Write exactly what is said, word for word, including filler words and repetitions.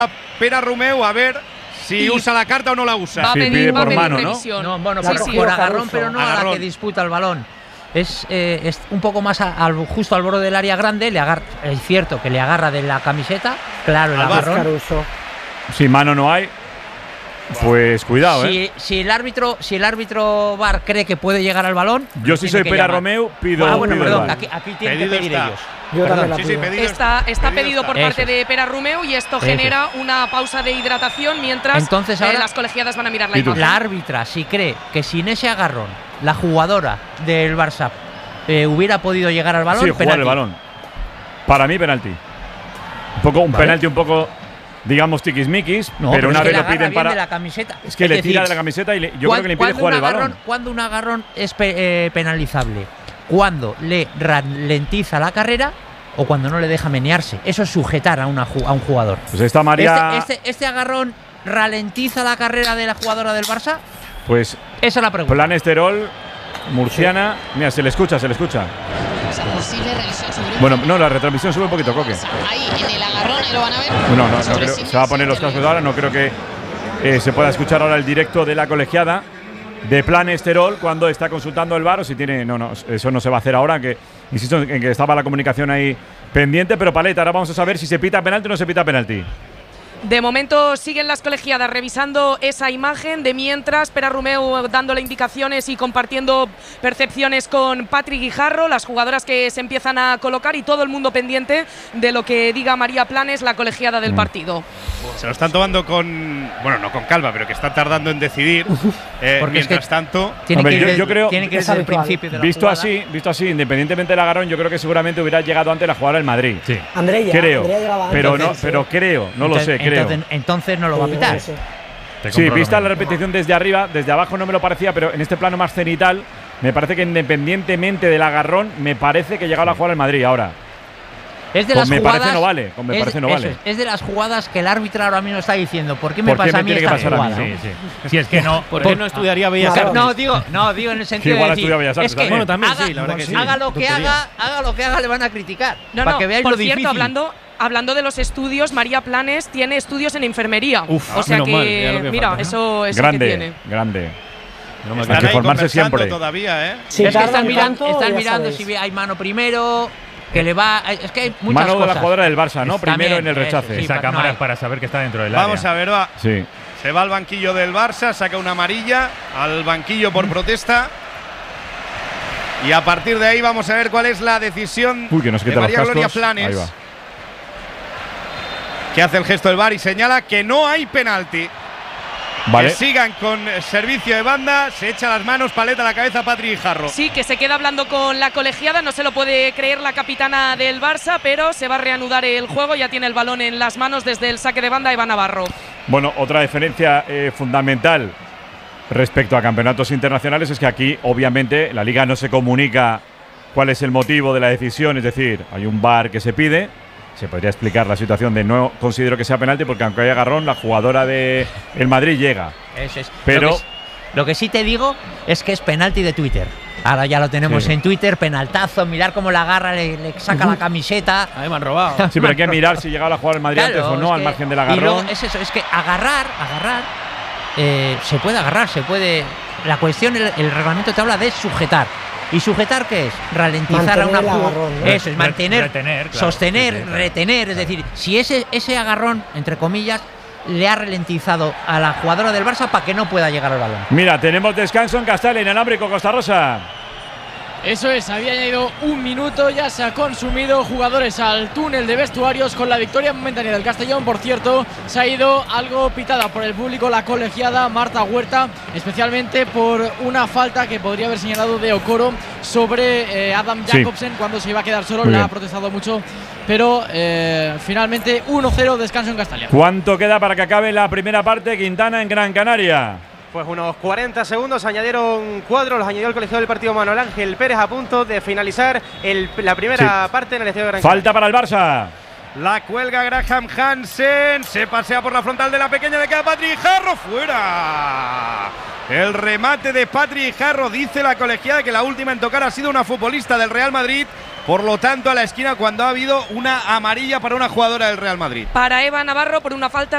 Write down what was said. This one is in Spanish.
Pere Romeu, a ver si Y usa la carta o no la usa. Va a Sí, pedir, pide va a por pedir mano, ¿no? revisión. No, bueno, Sí, por, sí. por agarrón, pero no a la Agarrón. que disputa el balón. Es, eh, es un poco más a- al, justo al borde del área grande. Le agarra, es cierto que le agarra de la camiseta. Claro, el Al agarrón. Caruso. Si mano no hay, pues cuidado, Si, ¿eh? si el árbitro, si el árbitro V A R cree que puede llegar al balón, Yo lo si tiene soy que Pere llamar. Romeu, pido, Ah, bueno, pido el perdón, V A R. aquí, aquí tienen Pedido que pedir está. ellos. Yo Perdón. también la Sí, sí, pido. pedido Está, está pedido por Eso parte es. de Pere Romeu y esto Eso genera una pausa de hidratación mientras Entonces eh, ahora- las colegiadas van a mirar la ¿Y tú? imagen. La árbitra, si cree que sin ese agarrón la jugadora del Barça eh, hubiera podido llegar al balón, Sí, jugar penalti. el balón. Para mí, penalti. Un poco, un Vale. penalti un poco, digamos, tiquismiquis, No, pero una es que vez le lo agarra piden bien para. de la camiseta. Es que le decir, tira de la camiseta y le- yo cuan- creo que le impide cuando jugar un el balón. agarrón- Cuando un agarrón es pe- eh, penalizable, cuando le ralentiza la carrera o cuando no le deja menearse. Eso es sujetar a, una ju- a un jugador. Pues esta María. Este, este, este agarrón ralentiza la carrera de la jugadora del Barça. Pues Esa es la pregunta. plan Esterol, murciana. Mira, se le escucha, se le escucha. O sea, posible revisión sobre un Bueno, no, la retransmisión sube un poquito, Coque. ahí en el agarrón, ahí lo van a ver. No, no, no Sobre creo. si Se va a poner los interviene. cascos ahora. No creo que eh, se pueda escuchar ahora el directo de la colegiada de plan Esterol cuando está consultando el V A R o si tiene. No, no, eso no se va a hacer ahora. Que insisto en que estaba la comunicación ahí pendiente. Pero Paleta, ahora vamos a saber si se pita penalti o no se pita penalti. De momento siguen las colegiadas revisando esa imagen, de mientras Pere Romeu dándole indicaciones y compartiendo percepciones con Patri Guijarro, las jugadoras que se empiezan a colocar y todo el mundo pendiente de lo que diga María Planes, la colegiada del Mm. partido. Se lo están tomando con. Bueno, no con calma, pero que están tardando en decidir. Eh, Porque es mientras que- tanto. Tiene Hombre, que ir yo- desde- yo creo- tiene que ir es desde el habitual. principio de la Visto jugada. así, visto así, independientemente del agarrón, yo creo que seguramente hubiera llegado antes la jugada del Madrid. Sí. Andrea, Creo. Andrea llegaba antes, Pero no, sí. pero creo, no lo sé, Entonces- creo. Entonces, entonces no lo va a Sí, pitar. sí. Te Sí, compro vista lo la mismo. repetición desde arriba, desde abajo no me lo parecía, pero en este plano más cenital, me parece que independientemente del agarrón, me parece que llegaba la jugada del Madrid ahora. Es de Con las me jugadas, parece no vale, con me es- parece no eso vale. Es, es de las jugadas que el árbitro ahora mismo está diciendo. ¿Por qué me ¿Por qué pasa me a mí tiene que esta pasar a mí? jugada? Sí, sí. Si es que no. ¿Por qué no estudiaría Bellas Claro. Artes? No, digo, no, digo en el sentido igual de ha decir, estudiado Bellas Artes es que también. Bueno, también haga, sí, la verdad que sí. haga lo que Tontería. haga, haga lo que haga, le van a criticar. No, para no, que veáis por lo cierto, difícil. hablando, hablando de los estudios, María Planes tiene estudios en enfermería. Uf, o sea menos que, mal, ya lo que mira, falta, ¿no? eso es que Grande, tiene. grande. No me Hay Están que ahí formarse conversando siempre. todavía, ¿eh? Si es que tardan están mirando, tanto, están ya mirando sabéis. si ve- hay mano primero, que le va. Es que hay muchas Mano de cosas. la jugadora del Barça, ¿no? Es Primero también, en el eso, rechace. sí, Esa pa- no cámara hay. es para saber que está dentro del Vamos área. a ver, va. Sí. Se va al banquillo del Barça, saca una amarilla, al banquillo por protesta. Y a partir de ahí vamos a ver cuál es la decisión Uy, que nos de quita los María Gloria cascos. Ahí Planes, va. que hace el gesto del V A R y señala que no hay penalti. Vale. Que sigan con servicio de banda, se echa las manos, paleta a la cabeza, Patri Guijarro. Sí, que se queda hablando con la colegiada, no se lo puede creer la capitana del Barça, pero se va a reanudar el juego, ya tiene el balón en las manos desde el saque de banda Eva Navarro. Bueno, otra diferencia eh, fundamental respecto a campeonatos internacionales es que aquí, obviamente, la liga no se comunica cuál es el motivo de la decisión, es decir, hay un V A R que se pide. Se podría explicar la situación de no considero que sea penalti porque aunque haya agarrón, la jugadora de el Madrid llega. Eso es. Pero- Lo que, s- lo que sí te digo es que es penalti de Twitter. Ahora ya lo tenemos Sí. en Twitter, penaltazo, mirar cómo la agarra, le, le saca la camiseta. A mí me han robado. Sí, pero hay que mirar si llegaba la jugada del Madrid Claro, antes o no, es al que- margen del Y luego agarrón. es eso, es que agarrar, agarrar, eh, se puede agarrar, se puede. La cuestión, el, el reglamento te habla de sujetar. ¿Y sujetar qué es? Ralentizar a Mantener una el jugada. agarrón, ¿no? Eso es, Re- mantener, retener, claro. sostener, Sí, sí, claro. retener. Es decir, si ese, ese agarrón, entre comillas, le ha ralentizado a la jugadora del Barça para que no pueda llegar al balón. Mira, tenemos descanso en Castel, inalámbrico Costa Rosa. Eso es, había añadido un minuto, ya se ha consumido, jugadores al túnel de vestuarios con la victoria momentánea del Castellón. Por cierto, se ha ido algo pitada por el público la colegiada Marta Huerta, especialmente por una falta que podría haber señalado de Okoro sobre eh, Adam Sí. Jacobsen cuando se iba a quedar solo. Muy La bien. ha protestado mucho, pero eh, finalmente uno cero, descanso en Castellón. ¿Cuánto queda para que acabe la primera parte? Quintana en Gran Canaria. Pues unos cuarenta segundos, añadieron cuatro, los añadió el colegiado del partido Manuel Ángel Pérez a punto de finalizar el- la primera Sí. parte en el estadio de Gran Canaria. Falta para el Barça. La cuelga Graham Hansen, se pasea por la frontal de la pequeña, le queda Patri Guijarro, fuera. El remate de Patri Guijarro, dice la colegiada que la última en tocar ha sido una futbolista del Real Madrid. Por lo tanto, a la esquina cuando ha habido una amarilla para una jugadora del Real Madrid. Para Eva Navarro por una falta